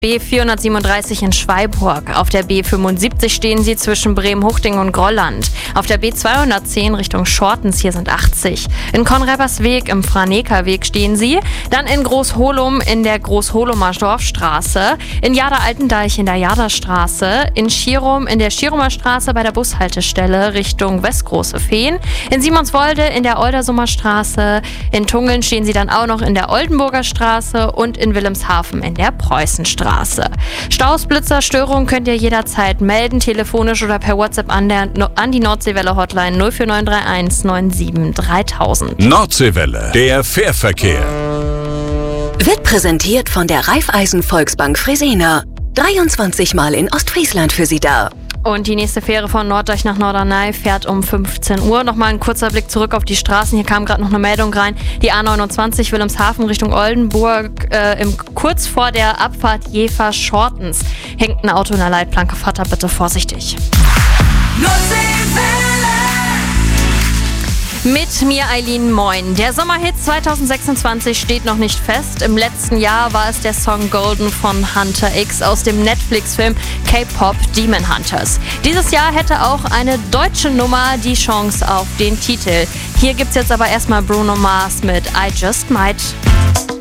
B437 in Schweiburg. Auf der B75 stehen Sie zwischen Bremen-Huchting und Grolland. Auf der B210 Richtung Schortens, hier sind 80. In Konrabersweg im Franekerweg stehen Sie. Dann in Großholum in der Großholumer Dorfstraße. In Jader-Altendeich in der Jaderstraße. In Schierum in der Schierumer Straße bei der Bushaltestelle Richtung Westgroße Fehn. In Simonswolde in der Oldersumer Straße. In Tungeln stehen Sie dann auch noch in der Oldenburger Straße und in Wilhelmshaven in der Preußenstraße. Staus, Blitzer, Störungen könnt ihr jederzeit melden, telefonisch oder per WhatsApp an die Nordseewelle-Hotline 04931 97 3000. Nordseewelle, der Fährverkehr. Wird präsentiert von der Raiffeisen Volksbank Fresenier. 23 Mal in Ostfriesland für Sie da. Und die nächste Fähre von Norddeich nach Norderney fährt um 15 Uhr. Nochmal ein kurzer Blick zurück auf die Straßen. Hier kam gerade noch eine Meldung rein. Die A29 Wilhelmshaven Richtung Oldenburg. Kurz vor der Abfahrt Jever-Schortens hängt ein Auto in der Leitplanke. Fahrt da bitte vorsichtig. Mit mir Eileen, moin. Der Sommerhit 2026 steht noch nicht fest. Im letzten Jahr war es der Song Golden von Hunter X aus dem Netflix-Film K-Pop Demon Hunters. Dieses Jahr hätte auch eine deutsche Nummer die Chance auf den Titel. Hier gibt's jetzt aber erstmal Bruno Mars mit I Just Might.